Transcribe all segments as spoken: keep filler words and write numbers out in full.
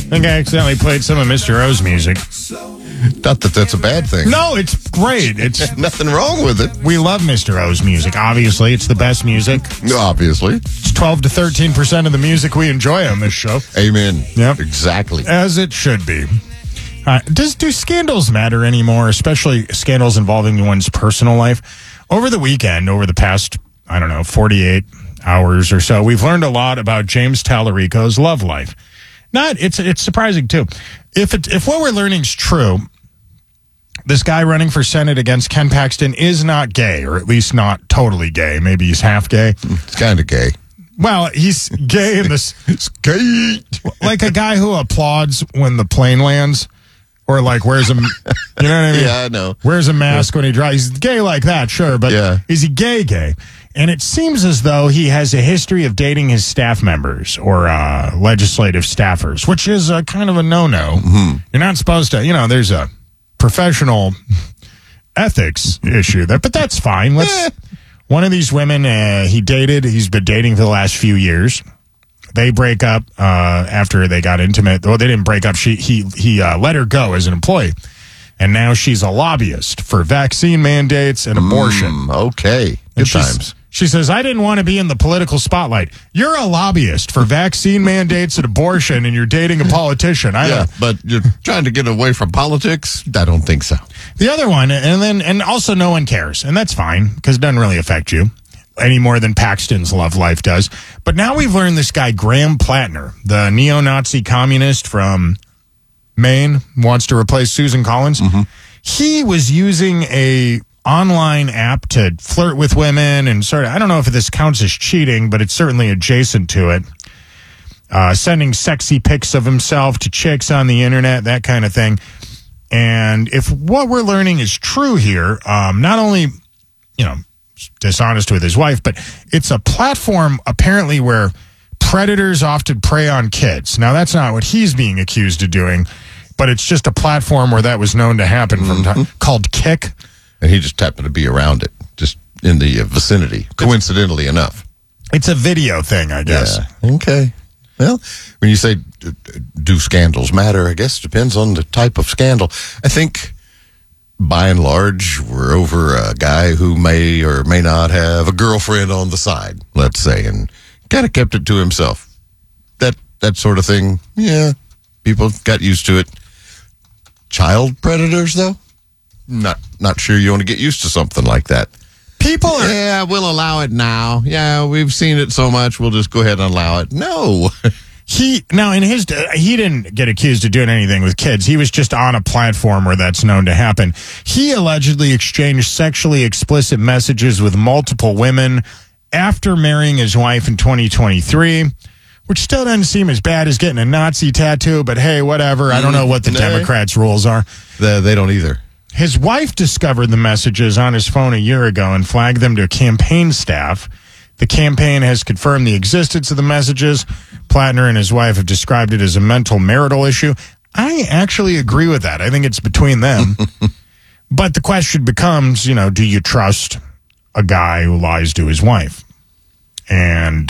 think I accidentally played some of Mister O's music. Not that that's a bad thing. No, it's great. It's nothing wrong with it. We love Mister O's music. Obviously, it's the best music. Obviously. It's twelve to thirteen percent of the music we enjoy on this show. Amen. Yep. Exactly. As it should be. Uh, does do scandals matter anymore, especially scandals involving one's personal life? Over the weekend, over the past, I don't know, forty-eight hours or so, we've learned a lot about James Tallarico's love life. Not, it's it's surprising, too. If it, if what we're learning is true, this guy running for Senate against Ken Paxton is not gay, or at least not totally gay. Maybe he's half gay. It's kind of gay. Well, he's gay in this. It's gay. Like a guy who applauds when the plane lands. Or like wears a, you know what I mean? Yeah, I know. Wears a mask when he drives. He's gay like that, sure, but yeah. Is he gay gay? And it seems as though he has a history of dating his staff members or uh, legislative staffers, which is a kind of a no-no. Mm-hmm. You're not supposed to, you know, there's a professional ethics issue there, but that's fine. Let's. Eh. One of these women uh, he dated, he's been dating for the last few years. They break up uh, after they got intimate. Well, they didn't break up. She he he uh, let her go as an employee, and now she's a lobbyist for vaccine mandates and abortion. Mm, okay, good times. She says, "I didn't want to be in the political spotlight. You're a lobbyist for vaccine mandates and abortion, and you're dating a politician." I yeah, don't. but you're trying to get away from politics? I don't think so. The other one, and then and also no one cares, and that's fine because it doesn't really affect you any more than Paxton's love life does. But now we've learned this guy, Graham Plattner, the neo-Nazi communist from Maine, wants to replace Susan Collins. Mm-hmm. He was using a online app to flirt with women and sort of, I don't know if this counts as cheating, but it's certainly adjacent to it. Uh, sending sexy pics of himself to chicks on the internet, that kind of thing. And if what we're learning is true here, um, not only, you know, dishonest with his wife, but it's a platform apparently where predators often prey on kids. Now, that's not what he's being accused of doing, but it's just a platform where that was known to happen from mm-hmm. time, called Kick. And he just happened to be around it, just in the vicinity, coincidentally enough. It's a video thing, I guess. Yeah. Okay. Well, when you say, do scandals matter, I guess it depends on the type of scandal. I think, by and large, we're over a guy who may or may not have a girlfriend on the side, let's say, and kind of kept it to himself. That that sort of thing, yeah, people got used to it. Child predators, though? Not not sure you want to get used to something like that. People are... Yeah, we'll allow it now. Yeah, we've seen it so much, we'll just go ahead and allow it. No. He, now in his, he didn't get accused of doing anything with kids. He was just on a platform where that's known to happen. He allegedly exchanged sexually explicit messages with multiple women after marrying his wife in twenty twenty-three, which still doesn't seem as bad as getting a Nazi tattoo, but hey, whatever. I don't know what the Nah. Democrats' rules are. They, they don't either. His wife discovered the messages on his phone a year ago and flagged them to campaign staff. The campaign has confirmed the existence of the messages. Plattner and his wife have described it as a mental marital issue. I actually agree with that. I think it's between them. But the question becomes, you know, do you trust a guy who lies to his wife? And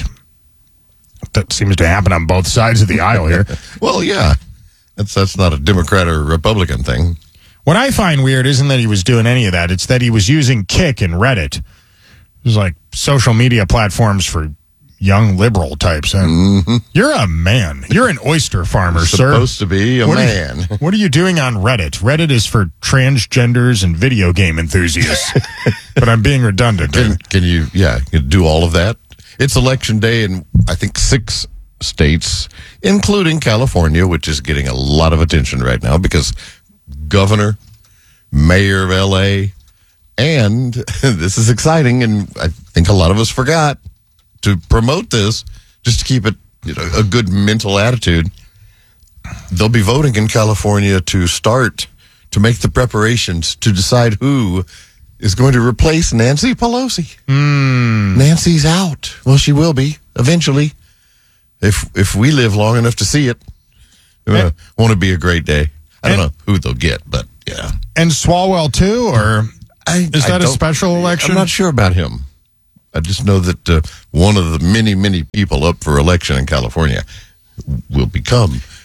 that seems to happen on both sides of the aisle here. Well, yeah. That's, that's not a Democrat or Republican thing. What I find weird isn't that he was doing any of that. It's that he was using Kick and Reddit. It was like social media platforms for young liberal types. And mm-hmm. You're a man. You're an oyster farmer, You're sir. Supposed to be a what man. Are you, what are you doing on Reddit? Reddit is for transgenders and video game enthusiasts. But I'm being redundant. Can, can you, yeah, you do all of that? It's election day in, I think, six states, including California, which is getting a lot of attention right now because governor, mayor of L A, and this is exciting, and I think a lot of us forgot to promote this just to keep it, you know, a good mental attitude. They'll be voting in California to start to make the preparations to decide who is going to replace Nancy Pelosi. Mm. Nancy's out. Well, she will be eventually, if if we live long enough to see it. Uh, won't it be a great day? I don't and, know who they'll get, but yeah. And Swalwell too, or I, is that I a special election? I'm not sure about him. I just know that uh, one of the many, many people up for election in California will become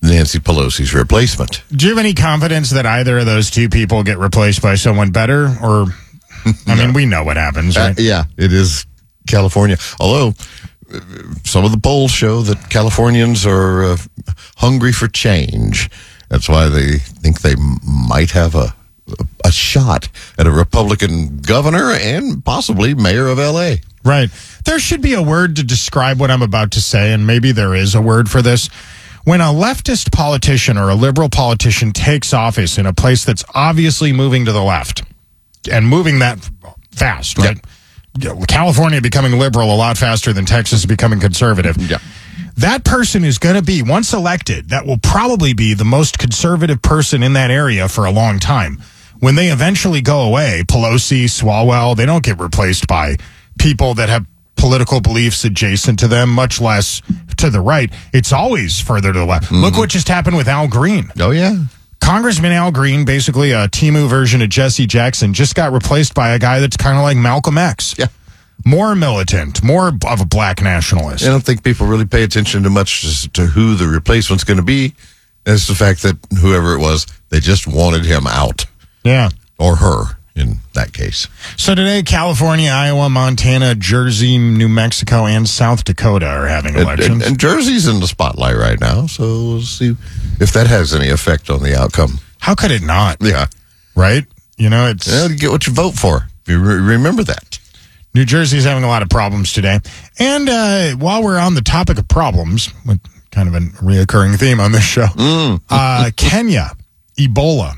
Nancy Pelosi's replacement. Do you have any confidence that either of those two people get replaced by someone better? Or, I mean, we know what happens, right? Uh, yeah, it is California. Although, uh, some of the polls show that Californians are uh, hungry for change. That's why they think they might have a, a shot at a Republican governor and possibly mayor of L A. Right. There should be a word to describe what I'm about to say, and maybe there is a word for this. When a leftist politician or a liberal politician takes office in a place that's obviously moving to the left and moving that fast, right? Yep. California becoming liberal a lot faster than Texas becoming conservative. Yeah. That person is going to be, once elected, that will probably be the most conservative person in that area for a long time. When they eventually go away, Pelosi, Swalwell, they don't get replaced by people that have political beliefs adjacent to them, much less to the right. It's always further to the left. Mm-hmm. Look what just happened with Al Green. Oh, yeah. Congressman Al Green, basically a Timu version of Jesse Jackson, just got replaced by a guy that's kind of like Malcolm X. Yeah. More militant, more of a black nationalist. I don't think people really pay attention too much to who the replacement's going to be. It's the fact that whoever it was, they just wanted him out. Yeah. Or her. In that case. So today, California, Iowa, Montana, Jersey, New Mexico, and South Dakota are having elections. And, and, and Jersey's in the spotlight right now, so we'll see if that has any effect on the outcome. How could it not? Yeah. Right? You know, it's... Yeah, you get what you vote for. You re- remember that. New Jersey's having a lot of problems today. And uh, while we're on the topic of problems, with kind of a reoccurring theme on this show, mm. uh, Kenya, Ebola.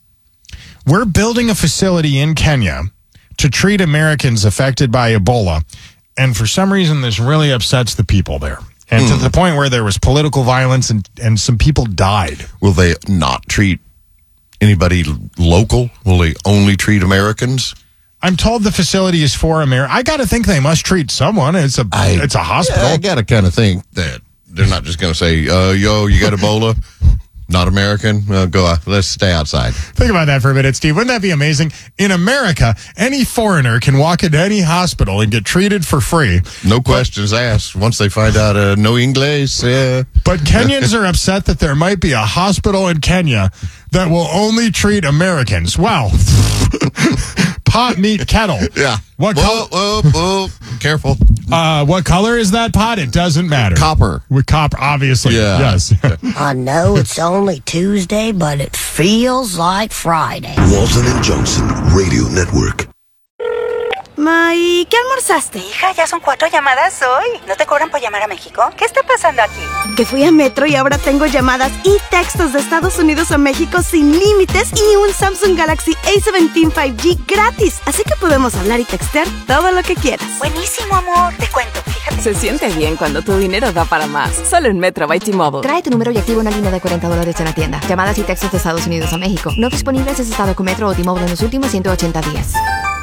We're building a facility in Kenya to treat Americans affected by Ebola. And for some reason, this really upsets the people there. And mm. to the point where there was political violence and, and some people died. Will they not treat anybody local? Will they only treat Americans? I'm told the facility is for America. I got to think they must treat someone. It's a I, it's a hospital. Yeah, I got to kind of think that they're not just going to say, uh, yo, you got Ebola? Not American? Well, go out. Let's stay outside. Think about that for a minute, Steve. Wouldn't that be amazing? In America, any foreigner can walk into any hospital and get treated for free. No questions but, asked. Once they find out uh, no English. Uh, but Kenyans are upset that there might be a hospital in Kenya that will only treat Americans. Wow. Pot, meat, kettle. Yeah. What whoa, color? Whoa, whoa. Careful. Uh, what color is that pot? It doesn't matter. Copper. With copper, obviously. Yeah. Yes. I know it's only Tuesday, but it feels like Friday. Walton and Johnson Radio Network. Ma, ¿y qué almorzaste? Hija, ya son cuatro llamadas hoy. ¿No te cobran por llamar a México? ¿Qué está pasando aquí? Que fui a Metro y ahora tengo llamadas y textos de Estados Unidos a México sin límites y un Samsung Galaxy A diecisiete cinco G gratis. Así que podemos hablar y textear todo lo que quieras. Buenísimo, amor. Te cuento, fíjate. Se siente bien cuando tu dinero da para más. Solo en Metro by T-Mobile. Trae tu número y activa una línea de cuarenta dólares en la tienda. Llamadas y textos de Estados Unidos a México. No disponibles si has estado con Metro o T-Mobile en los últimos ciento ochenta días.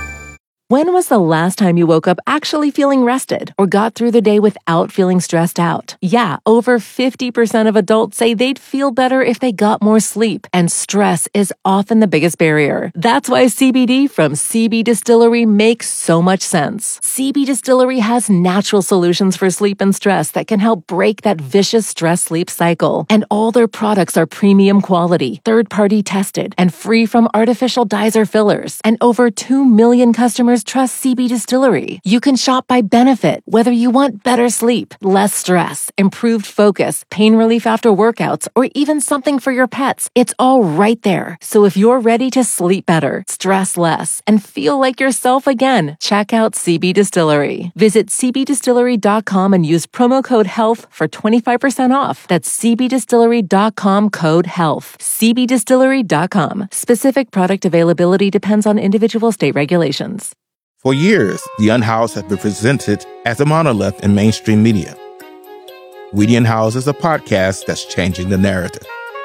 When was the last time you woke up actually feeling rested or got through the day without feeling stressed out? Yeah, over fifty percent of adults say they'd feel better if they got more sleep, and stress is often the biggest barrier. That's why C B D from C B Distillery makes so much sense. C B Distillery has natural solutions for sleep and stress that can help break that vicious stress-sleep cycle. And all their products are premium quality, third-party tested, and free from artificial dyes or fillers. And over two million customers trust C B Distillery. You can shop by benefit, whether you want better sleep, less stress, improved focus, pain relief after workouts, or even something for your pets. It's all right there. So if you're ready to sleep better, stress less, and feel like yourself again, check out C B Distillery. Visit c b distillery dot com and use promo code HEALTH for twenty-five percent off. That's c b distillery dot com code HEALTH. c b distillery dot com. Specific product availability depends on individual state regulations. For years, The Unhoused has been presented as a monolith in mainstream media. We the Unhoused is a podcast that's changing the narrative.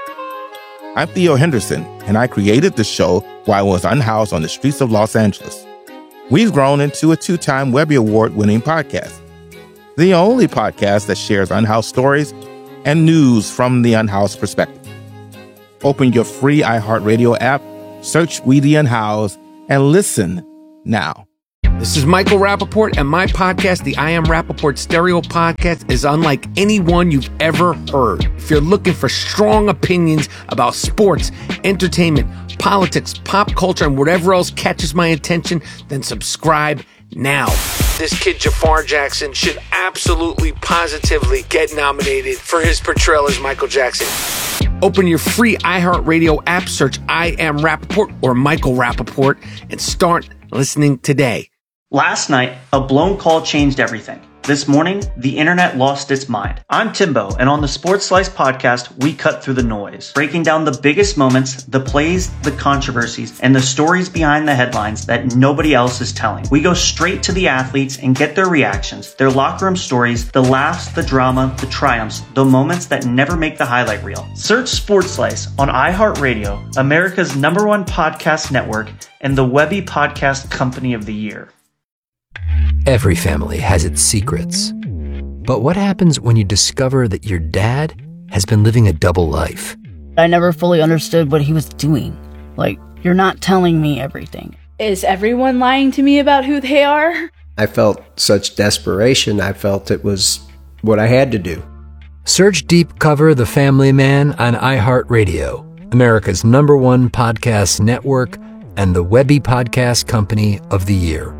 I'm Theo Henderson, and I created the show while I was unhoused on the streets of Los Angeles. We've grown into a two-time Webby Award-winning podcast, the only podcast that shares unhoused stories and news from the unhoused perspective. Open your free iHeartRadio app, search We the Unhoused, and listen now. This is Michael Rappaport, and my podcast, the I Am Rappaport Stereo Podcast, is unlike any one you've ever heard. If you're looking for strong opinions about sports, entertainment, politics, pop culture, and whatever else catches my attention, then subscribe now. This kid, Jafar Jackson, should absolutely, positively get nominated for his portrayal as Michael Jackson. Open your free iHeartRadio app, search I Am Rappaport or Michael Rappaport, and start listening today. Last night, a blown call changed everything. This morning, the internet lost its mind. I'm Timbo, and on the Sports Slice podcast, we cut through the noise, breaking down the biggest moments, the plays, the controversies, and the stories behind the headlines that nobody else is telling. We go straight to the athletes and get their reactions, their locker room stories, the laughs, the drama, the triumphs, the moments that never make the highlight reel. Search Sports Slice on iHeartRadio, America's number one podcast network, and the Webby Podcast Company of the Year. Every family has its secrets. But what happens when you discover that your dad has been living a double life? I never fully understood what he was doing. Like, you're not telling me everything. Is everyone lying to me about who they are? I felt such desperation. I felt it was what I had to do. Search Deep Cover The Family Man on iHeartRadio, America's number one podcast network and the Webby Podcast Company of the Year.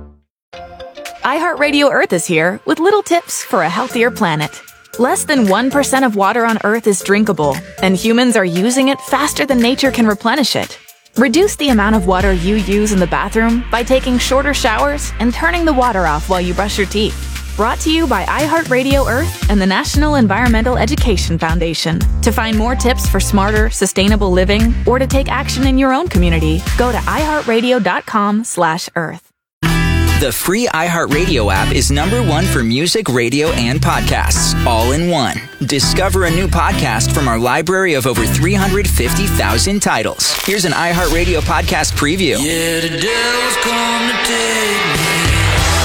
iHeartRadio Earth is here with little tips for a healthier planet. Less than one percent of water on Earth is drinkable, and humans are using it faster than nature can replenish it. Reduce the amount of water you use in the bathroom by taking shorter showers and turning the water off while you brush your teeth. Brought to you by iHeartRadio Earth and the National Environmental Education Foundation. To find more tips for smarter, sustainable living or to take action in your own community, go to iHeartRadio.com slash Earth. The free iHeartRadio app is number one for music, radio, and podcasts, all in one. Discover a new podcast from our library of over three hundred fifty thousand titles. Here's an iHeartRadio podcast preview. Yeah, the devil's come to take me.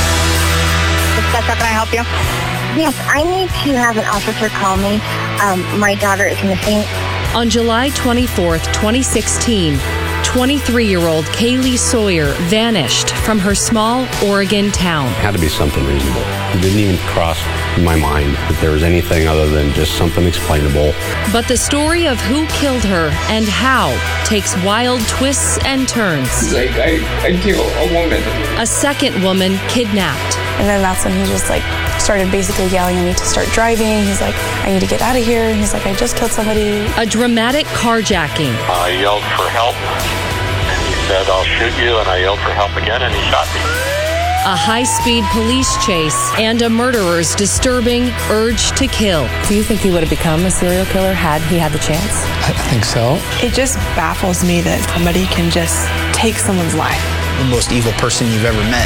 Can I help you? Yes, I need to have an officer call me. Um, my daughter is missing. On July twenty-fourth, twenty sixteen, twenty-three-year-old Kaylee Sawyer vanished from her small Oregon town. It had to be something reasonable. It didn't even cross my mind that there was anything other than just something explainable. But the story of who killed her and how takes wild twists and turns. He's like, I, I killed a woman. A second woman kidnapped. And then that's when he just like started basically yelling at me to start driving. He's like, I need to get out of here. He's like, I just killed somebody. A dramatic carjacking. I yelled for help, and he said, I'll shoot you, and I yelled for help again, and he shot me. A high-speed police chase and a murderer's disturbing urge to kill. Do you think he would have become a serial killer had he had the chance? I think so. It just baffles me that somebody can just take someone's life. The most evil person you've ever met.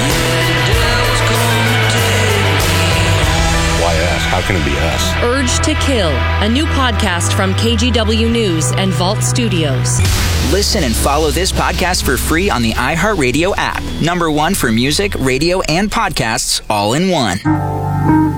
Why us? How can it be us? Urge to Kill, a new podcast from K G W News and Vault Studios. Listen and follow this podcast for free on the iHeartRadio app. Number one for music, radio, and podcasts, all in one.